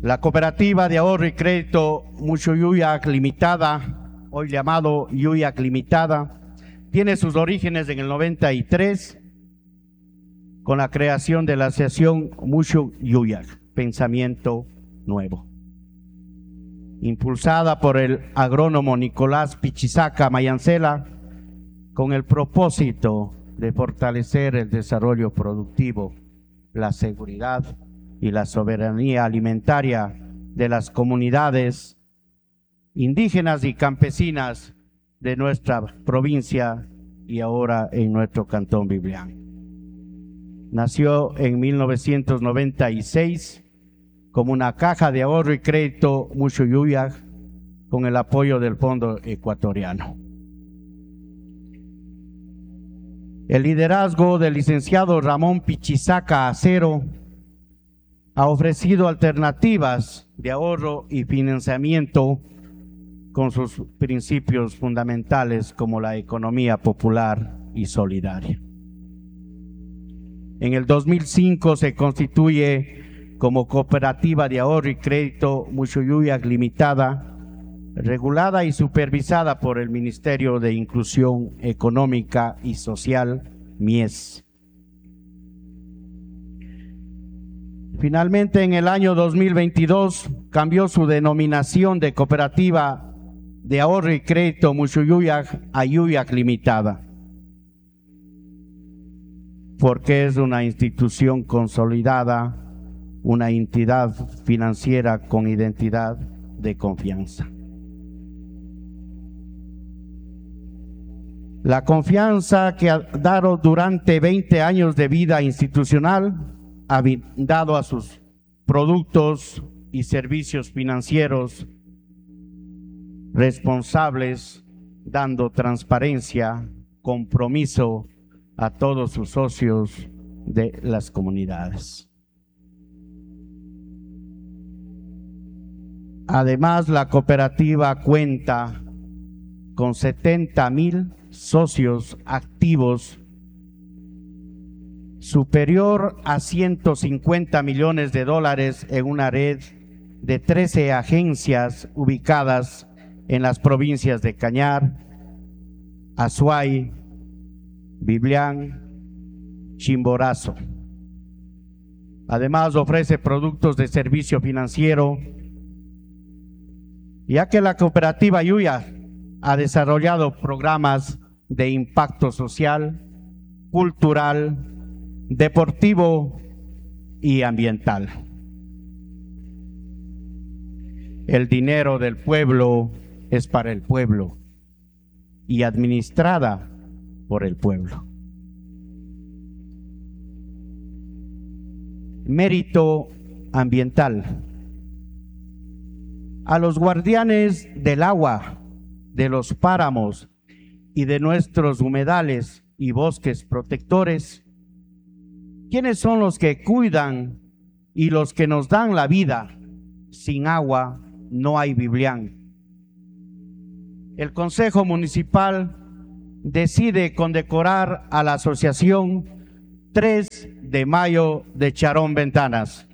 La Cooperativa de Ahorro y Crédito Muxuyuyac Limitada, hoy llamado Yuyac Limitada, tiene sus orígenes en el 93 con la creación de la Asociación Muxuyuyac, Pensamiento Nuevo, impulsada por el agrónomo Nicolás Pichizaca Mayancela, con el propósito de fortalecer el desarrollo productivo, la seguridad y la soberanía alimentaria de las comunidades indígenas y campesinas de nuestra provincia y ahora en nuestro cantón Biblián. Nació en 1996 como una caja de ahorro y crédito Muxuyuyac con el apoyo del Fondo Ecuatoriano. El liderazgo del licenciado Ramón Pichizaca Acero ha ofrecido alternativas de ahorro y financiamiento con sus principios fundamentales como la economía popular y solidaria. En el 2005 se constituye como Cooperativa de Ahorro y Crédito Muxuyuyac Limitada, regulada y supervisada por el Ministerio de Inclusión Económica y Social, MIES. Finalmente, en el año 2022 cambió su denominación de Cooperativa de Ahorro y Crédito Muxuyuyac a Yuyac Limitada, porque es una institución consolidada, una entidad financiera con identidad de confianza. La confianza que ha dado durante 20 años de vida institucional ha dado a sus productos y servicios financieros responsables, dando transparencia, compromiso a todos sus socios de las comunidades. Además, la cooperativa cuenta con 70,000 socios activos, superior a 150 millones de dólares en una red de 13 agencias ubicadas en las provincias de Cañar, Azuay, Biblián, Chimborazo. Además, ofrece productos de servicio financiero, ya que la cooperativa Yuyac ha desarrollado programas de impacto social, cultural, deportivo y ambiental. El dinero del pueblo es para el pueblo y administrada por el pueblo. Mérito ambiental. A los guardianes del agua, de los páramos y de nuestros humedales y bosques protectores, ¿quiénes son los que cuidan y los que nos dan la vida? Sin agua no hay Biblián. El Consejo Municipal decide condecorar a la Asociación 3 de Mayo de Charón Ventanas.